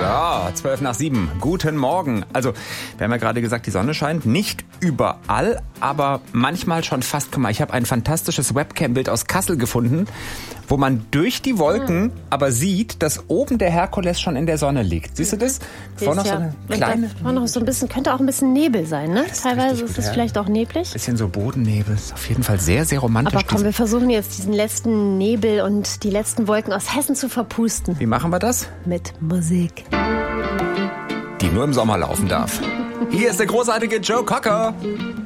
Ja, 7:12. Guten Morgen. Also, wir haben ja gerade gesagt, die Sonne scheint nicht überall, aber manchmal schon fast. Guck mal, ich habe ein fantastisches Webcam-Bild aus Kassel gefunden, wo man durch die Wolken aber sieht, dass oben der Herkules schon in der Sonne liegt. Siehst du das? Vorne noch so eine kleine... Vorne noch so ein bisschen, könnte auch ein bisschen Nebel sein, ne? Teilweise ist es vielleicht auch neblig. Bisschen so Bodennebel. Ist auf jeden Fall sehr, sehr romantisch. Aber komm, wir versuchen jetzt diesen letzten Nebel und die letzten Wolken aus Hessen zu verpusten. Wie machen wir das? Mit Musik. Die nur im Sommer laufen darf. Hier ist der großartige Joe Cocker.